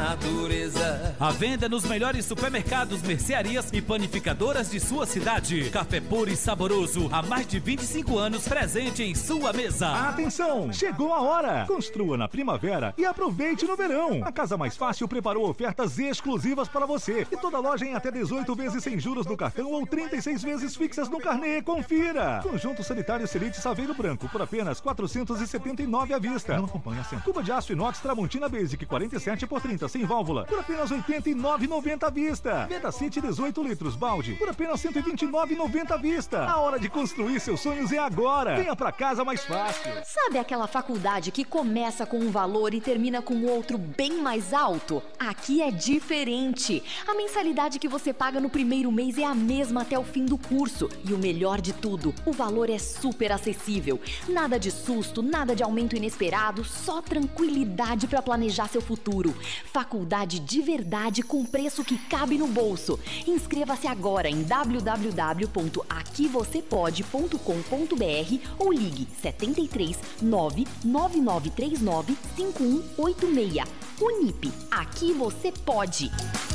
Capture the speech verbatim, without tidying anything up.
natureza. A venda nos melhores supermercados, mercearias e panificadoras de sua cidade. Café puro e saboroso, há mais de vinte e cinco anos presente em sua mesa. Atenção, chegou a hora! Construa na primavera e aproveite no verão. A Casa Mais Fácil preparou ofertas exclusivas para você. E toda loja em até dezoito vezes sem juros no cartão ou trinta e seis vezes fixas no carnê. Confira! Conjunto sanitário Selite Saveiro Branco por apenas quatrocentos e setenta e nove à vista. Não acompanha assento. Cuba de aço inox Tramontina Basic quarenta e sete por trinta sem válvula por apenas oitenta e nove reais e noventa centavos à vista. Vedacity dezoito litros balde por apenas cento e vinte e nove reais e noventa centavos à vista. A hora de construir seus sonhos é agora. Venha pra Casa Mais Fácil. Sabe aquela faculdade que começa com um valor e termina com outro bem mais alto? Aqui é diferente. A mensalidade que você paga no primeiro mês é a mesma até o fim do curso. E o melhor de tudo, o valor é super acessível. Nada de susto, nada de aumento inesperado, só tranquilidade para planejar seu futuro. Faculdade de verdade com preço que cabe no bolso. Inscreva-se agora em w w w ponto aqui você pode ponto com ponto b r ou ligue sete três nove nove nove três nove cinco um oito seis. Unip, aqui você pode.